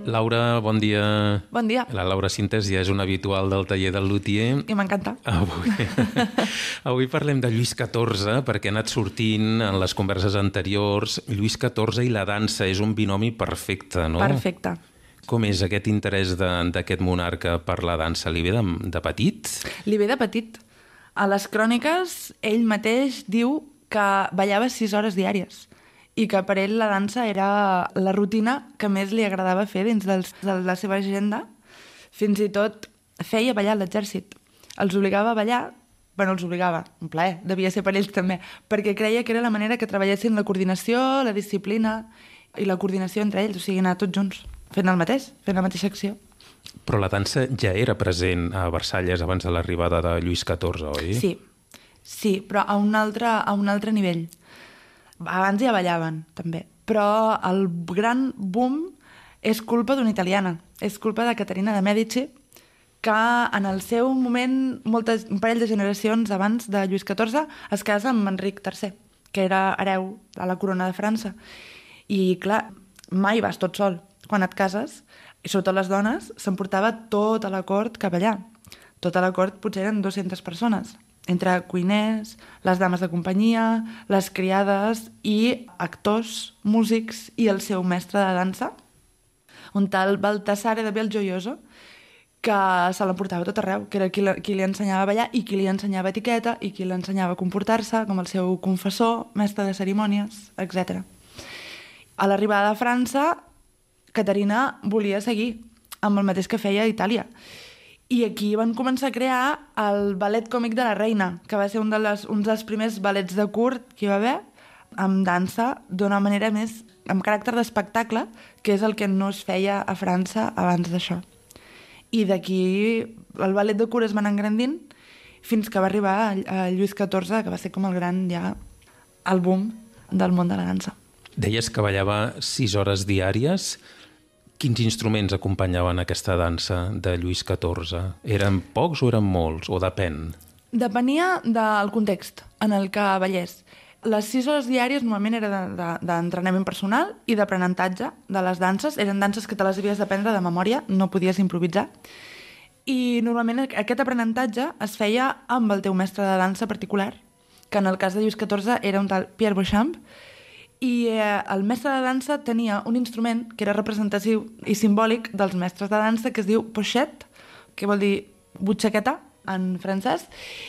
Laura, bon dia. Bon dia. La Laura Sintes ja és una habitual del taller del Luthier. I m'encanta. Avui parlem de Lluís XIV perquè ha anat sortint en les converses anteriors. Lluís XIV i la dansa és un binomi perfecte, no? Perfecte. Com és aquest interès d'aquest monarca per la dansa? Li ve de petit? Li ve de petit. A les cròniques, ell mateix diu que ballava 6 hores diàries i que per ell la dansa era la rutina que més li agradava fer dins de la seva agenda. Fins i tot feia ballar l'exèrcit. Els obligava a ballar, bueno, els obligava, un plaer, devia ser per ells també, perquè creia que era la manera que treballessin la coordinació, la disciplina i la coordinació entre ells, o sigui, anar tots junts, fent el mateix, fent la mateixa acció. Però la dansa ja era present a Versalles abans de l'arribada de Lluís XIV, oi? Sí, però a un altre nivell. Abans ja ballaven, també. Però el gran boom és culpa d'una italiana. És culpa de Caterina de Mèdici, que en el seu moment, un parell de generacions abans de Lluís XIV, es casa amb Enric III, que era hereu de la corona de França. I, clar, mai vas tot sol. Quan et cases, i sobretot les dones, s'emportava tota la cort cap allà. Tota la cort potser eren 200 persones, entre cuiners, les dames de companyia, les criades i actors, músics i el seu mestre de dansa, un tal Baltasare de Belgioioso, que se l'emportava tot arreu, que era qui li ensenyava a ballar i qui li ensenyava etiqueta i qui li ensenyava a comportar-se, com el seu confessor, mestre de cerimònies, etc. A l'arribada a França, Caterina volia seguir amb el mateix que feia a Itàlia. I aquí van començar a crear el ballet còmic de la reina, que va ser un dels primers ballets de curt que hi va haver, amb dansa d'una manera més, amb caràcter d'espectacle, que és el que no es feia a França abans d'això. I d'aquí el ballet de curt es va anar engrandint fins que va arribar a Lluís XIV, que va ser com el gran, ja, el boom del món de la dansa. Deies que ballava 6 hores diàries. Quins instruments acompanyaven aquesta dansa de Lluís XIV? Eren pocs o eren molts? O depèn? Depenia del context en el que ballés. Les 6 hores diàries normalment eren d'entrenament personal i d'aprenentatge de les danses. Eren danses que te les havies d'aprendre de memòria, no podies improvisar. I normalment aquest aprenentatge es feia amb el teu mestre de dansa particular, que en el cas de Lluís XIV era un tal Pierre Beauchamp, i el mestre de dansa tenia un instrument que era representatiu i simbòlic dels mestres de dansa, que es diu pochette, que vol dir butxaqueta en francès,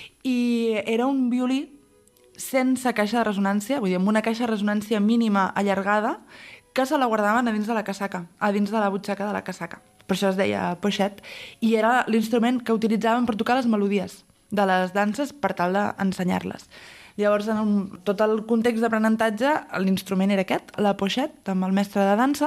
i era un violí sense caixa de ressonància, vull dir, amb una caixa de ressonància mínima allargada, que se la guardaven a dins de la casaca, a dins de la butxaca de la casaca. Per això es deia pochette, i era l'instrument que utilitzaven per tocar les melodies de les danses per tal d'ensenyar-les. Llavors, en tot el context d'aprenentatge, l'instrument era aquest, la pochette, amb el mestre de dansa,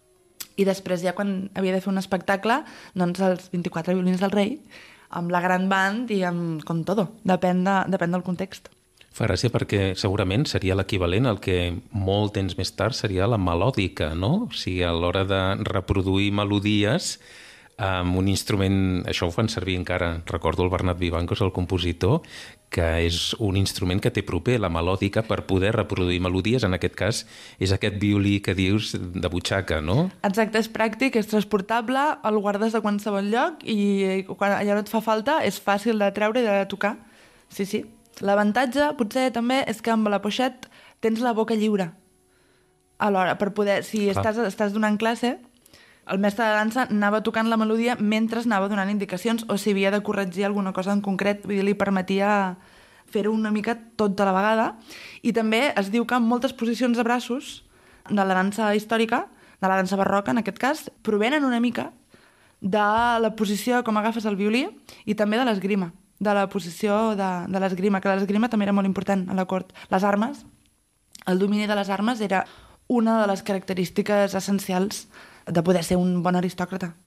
i després ja quan havia de fer un espectacle, doncs els 24 violins del rei, amb la gran band i amb com tot, depèn del context. Fa gràcia perquè segurament seria l'equivalent al que molt temps més tard seria la melòdica, no? O sigui, a l'hora de reproduir melodies amb un instrument, això ho fan servir encara, recordo el Bernat Vivancos, el compositor, que és un instrument que té proper la melòdica per poder reproduir melodies, en aquest cas és aquest violí que dius de butxaca, no? Exacte, és pràctic, és transportable, el guardes a qualsevol lloc i quan allà no et fa falta és fàcil de treure i de tocar. Sí. L'avantatge potser també és que amb la pochette tens la boca lliure. Alhora, per poder, si estàs donant classe, el mestre de dansa anava tocant la melodia mentre anava donant indicacions, o si havia de corregir alguna cosa en concret, vull dir, li permetia fer-ho una mica tot de la vegada. I també es diu que en moltes posicions de braços de la dansa històrica, de la dansa barroca en aquest cas, provenen una mica de la posició com agafes el violí i també de l'esgrima, de la posició de l'esgrima, que l'esgrima també era molt important a la cort. Les armes, el domini de les armes era una de les característiques essencials de poder ser un bon aristòcrata.